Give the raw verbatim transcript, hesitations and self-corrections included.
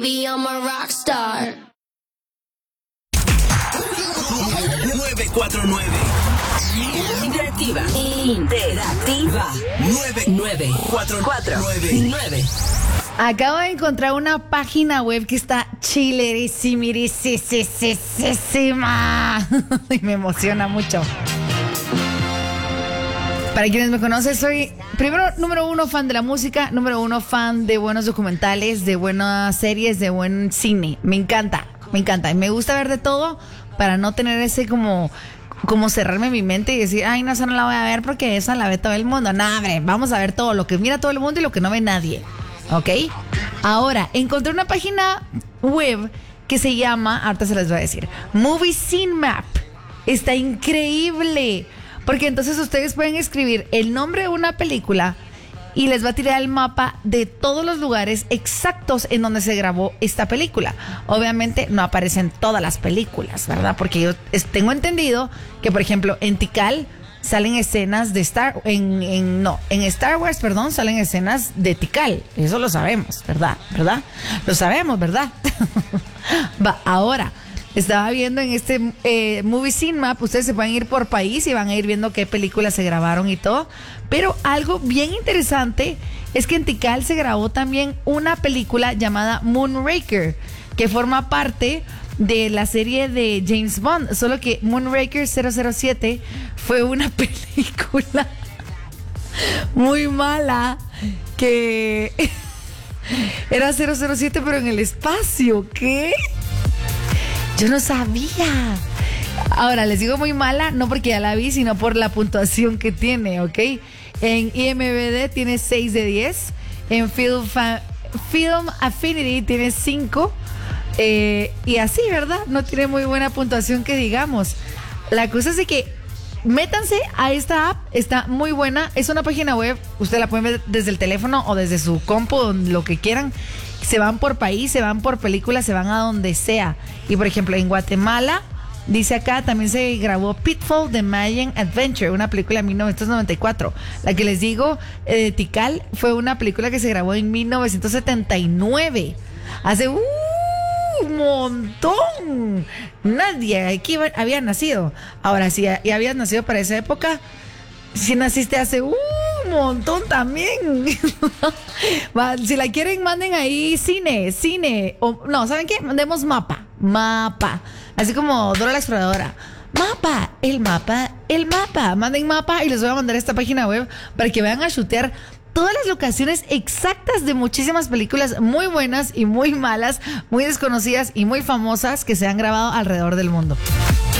Baby, I'm a rock star. nueve cuatro nueve. Interactiva. Interactiva. nueve nueve cuatro nueve nueve. Acabo de encontrar una página web que está chilerísima y me emociona mucho. Para quienes me conocen, soy, primero, número uno, fan de la música, número uno, fan de buenos documentales, de buenas series, de buen cine. Me encanta, me encanta. Y me gusta ver de todo para no tener ese como, como cerrarme mi mente y decir, ay, no, esa no la voy a ver porque esa la ve todo el mundo. No, hombre, vamos a ver todo, lo que mira todo el mundo y lo que no ve nadie. ¿Ok? Ahora, encontré una página web que se llama, ahorita se les voy a decir, Movie Scene Map. Está increíble. Porque entonces ustedes pueden escribir el nombre de una película y les va a tirar el mapa de todos los lugares exactos en donde se grabó esta película. Obviamente no aparecen todas las películas, ¿verdad? Porque yo tengo entendido que, por ejemplo, en Tikal salen escenas de Star... En, en, no, en Star Wars, perdón, salen escenas de Tikal. Eso lo sabemos, ¿verdad? ¿Verdad? Lo sabemos, ¿verdad? Va, ahora... Estaba viendo en este eh, Movie Scene Map, ustedes se pueden ir por país y van a ir viendo qué películas se grabaron y todo. Pero algo bien interesante es que en Tikal se grabó también una película llamada Moonraker, que forma parte de la serie de James Bond. Solo que Moonraker cero cero siete fue una película muy mala que era cero cero siete pero en el espacio. ¿Qué? Yo no sabía. Ahora, les digo muy mala, no porque ya la vi, sino por la puntuación que tiene, ¿ok? En I M D B tiene seis de diez. En Film, Fa- Film Affinity tiene cinco. Eh, y así, ¿verdad? No tiene muy buena puntuación que digamos. La cosa es de que métanse a esta app, está muy buena. Es una página web, usted la pueden ver desde el teléfono o desde su compu, lo que quieran. Se van por país, se van por películas, se van a donde sea. Y por ejemplo, en Guatemala, dice acá, también se grabó Pitfall The Mayan Adventure, una película de mil novecientos noventa y cuatro. La que les digo, eh, de Tikal, fue una película que se grabó en mil novecientos setenta y nueve. Hace uh, un montón. Nadie aquí había nacido. Ahora, si ya habías nacido para esa época, si naciste hace uh, un montón también. Va, si la quieren, manden ahí cine, cine. O, no, ¿saben qué? Mandemos mapa, mapa. Así como Dora la Exploradora. Mapa, el mapa, el mapa. Manden mapa y les voy a mandar esta página web para que vean a chutear todas las locaciones exactas de muchísimas películas muy buenas y muy malas, muy desconocidas y muy famosas que se han grabado alrededor del mundo.